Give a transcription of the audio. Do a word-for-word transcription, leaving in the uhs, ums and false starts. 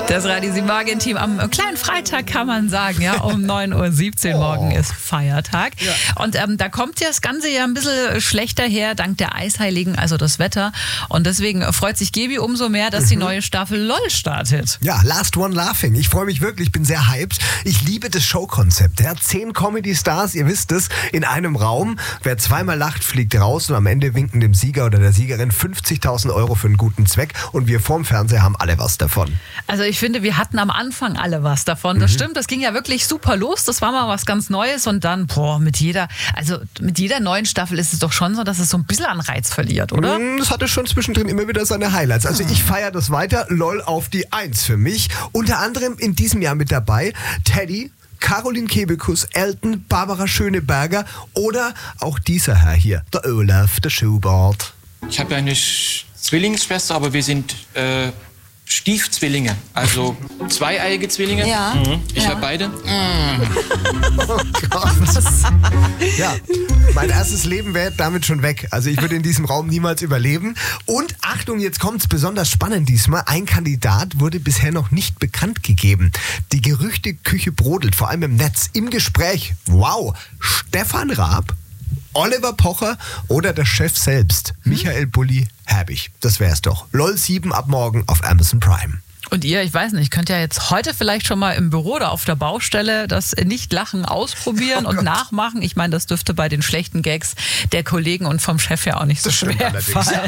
Das Radio sieben Morgen-Team am kleinen Freitag kann man sagen, ja, um neun Uhr siebzehn oh. morgen ist Feiertag. Ja. Und ähm, da kommt ja das Ganze ja ein bisschen schlechter her, dank der Eisheiligen, also das Wetter. Und deswegen freut sich Gebi umso mehr, dass mhm. die neue Staffel LOL startet. Ja, Last One Laughing. Ich freue mich wirklich, ich bin sehr hyped. Ich liebe das Showkonzept. Ja, zehn Comedy-Stars, ihr wisst es, in einem Raum. Wer zweimal lacht, fliegt raus und am Ende winken dem Sieger oder der Siegerin fünfzigtausend Euro für einen guten Zweck. Und wir vorm Fernseher haben alle was davon. Also ich finde, wir hatten am Anfang alle was davon. Das mhm. stimmt, das ging ja wirklich super los. Das war mal was ganz Neues und dann, boah, mit jeder, also mit jeder neuen Staffel ist es doch schon so, dass es so ein bisschen an Reiz verliert, oder? Das hatte schon zwischendrin immer wieder seine Highlights. Also ich feiere das weiter. LOL auf die Eins für mich. Unter anderem in diesem Jahr mit dabei Teddy, Caroline Kebekus, Elton, Barbara Schöneberger oder auch dieser Herr hier, der Olaf, der Schubert. Ich habe ja eine Sch- Zwillingsschwester, aber wir sind äh, Stiefzwillinge, also zweieiige Zwillinge. Ja. Mhm. Ich ja. habe beide. Mhm. Oh Gott. Ja, mein erstes Leben wäre damit schon weg. Also ich würde in diesem Raum niemals überleben. Und Achtung, jetzt kommt's besonders spannend diesmal. Ein Kandidat wurde bisher noch nicht bekannt gegeben. Die Gerüchteküche brodelt, vor allem im Netz. Im Gespräch, wow, Stefan Raab, Oliver Pocher oder der Chef selbst, Michael Bulli-Herbig. Das wär's doch. LOL sieben ab morgen auf Amazon Prime. Und ihr, ich weiß nicht, könnt ja jetzt heute vielleicht schon mal im Büro oder auf der Baustelle das Nicht-Lachen ausprobieren oh und nachmachen. Ich meine, das dürfte bei den schlechten Gags der Kollegen und vom Chef ja auch nicht so schwer fallen.